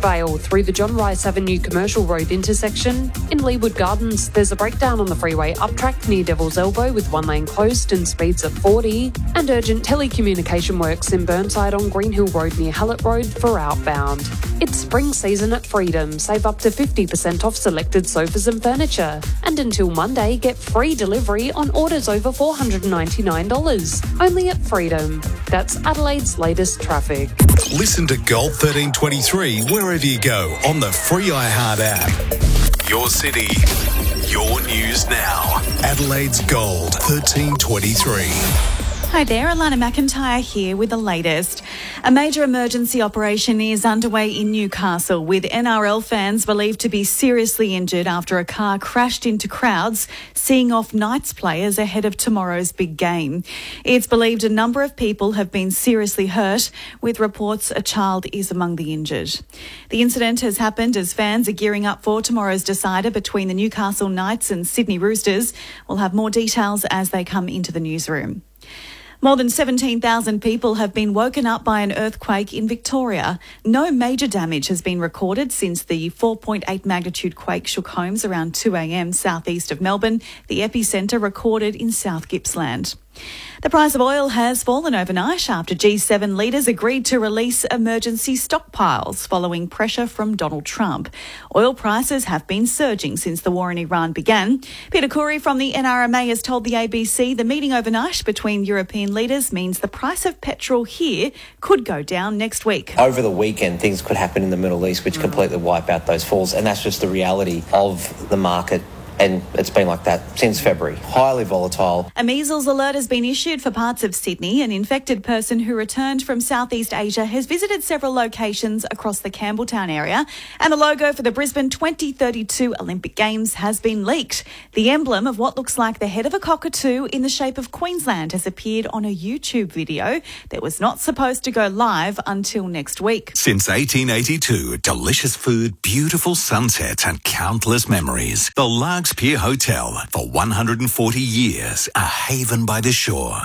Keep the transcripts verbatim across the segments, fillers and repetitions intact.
Vale through the John Rice Avenue Commercial Road intersection. In Leewood Gardens, there's a breakdown on the freeway uptrack near Devil's Elbow with one lane closed and speeds at forty. And urgent telecommunication works in Burnside on Green Hill Road near Hallett Road for outbound. It's spring season at Freedom. Save up to fifty percent off selected sofas and furniture. And until Monday, get free delivery on orders over four hundred ninety-nine dollars. Only at Freedom. That's Adelaide's latest traffic. Listen to Gold thirteen twenty-three wherever you go on the free iHeart app. Your city, your news now. Adelaide's Gold thirteen twenty-three. Hi there, Alana McIntyre here with the latest. A major emergency operation is underway in Newcastle with N R L fans believed to be seriously injured after a car crashed into crowds, seeing off Knights players ahead of tomorrow's big game. It's believed a number of people have been seriously hurt, with reports a child is among the injured. The incident has happened as fans are gearing up for tomorrow's decider between the Newcastle Knights and Sydney Roosters. We'll have more details as they come into the newsroom. More than seventeen thousand people have been woken up by an earthquake in Victoria. No major damage has been recorded since the four point eight magnitude quake shook homes around two a.m. southeast of Melbourne, the epicentre recorded in South Gippsland. The price of oil has fallen overnight after G seven leaders agreed to release emergency stockpiles following pressure from Donald Trump. Oil prices have been surging since the war in Iran began. Peter Khoury from the N R M A has told the A B C the meeting overnight between European leaders means the price of petrol here could go down next week. Over the weekend, things could happen in the Middle East which completely wipe out those falls, and that's just the reality of the market. And it's been like that since February. Highly volatile. A measles alert has been issued for parts of Sydney. An infected person who returned from Southeast Asia has visited several locations across the Campbelltown area. And the logo for the Brisbane twenty thirty-two Olympic Games has been leaked. The emblem of what looks like the head of a cockatoo in the shape of Queensland has appeared on a YouTube video that was not supposed to go live until next week. Since eighteen eighty-two, delicious food, beautiful sunsets and countless memories. The Largs Pier Hotel, for one hundred forty years, a haven by the shore.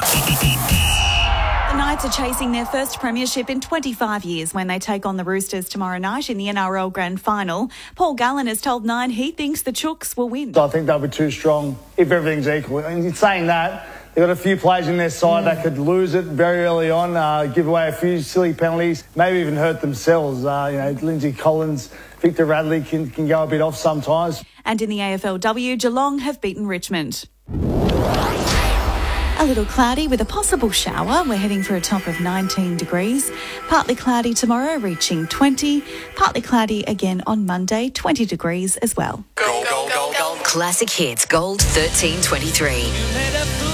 The Knights are chasing their first premiership in twenty-five years when they take on the Roosters tomorrow night in the N R L Grand Final. Paul Gallen has told Nine he thinks the Chooks will win. I think they'll be too strong if everything's equal. And in saying that, they've got a few players in their side mm. that could lose it very early on, uh, give away a few silly penalties, maybe even hurt themselves. Uh, you know, Lindsay Collins, Victor Radley can, can go a bit off sometimes. And in the A F L W, Geelong have beaten Richmond. A little cloudy with a possible shower. We're heading for a top of nineteen degrees. Partly cloudy tomorrow, reaching twenty. Partly cloudy again on Monday, twenty degrees as well. Gold, gold, gold, gold. Classic Hits Gold thirteen twenty-three.